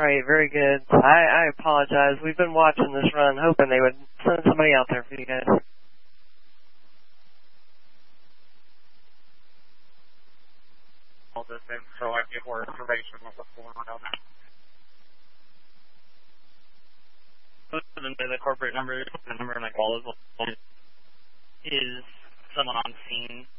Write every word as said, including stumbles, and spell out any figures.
right, very good. I, I apologize. We've been watching this run, hoping they would send somebody out there for you guys. All this in so I get more information on what's going on down there. The corporate number, the number in my call is is someone on scene